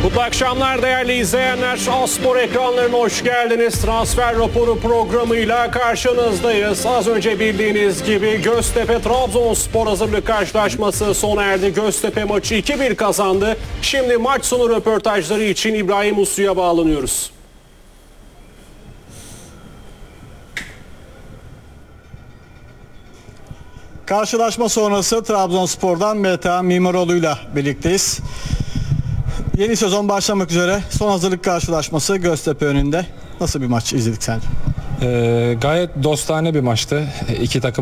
Mutlu akşamlar değerli izleyenler. Aspor ekranlarına hoş geldiniz. Transfer raporu programıyla karşınızdayız. Az önce bildiğiniz gibi Göztepe-Trabzonspor hazırlık karşılaşması sona erdi. Göztepe maçı 2-1 kazandı. Şimdi maç sonu röportajları için İbrahim Uslu'ya bağlanıyoruz. Karşılaşma sonrası Trabzonspor'dan Metehan Mimaroğlu'yla birlikteyiz. Yeni sezon başlamak üzere, son hazırlık karşılaşması Göztepe önünde. Nasıl bir maç izledik sence? Gayet dostane bir maçtı. İki takım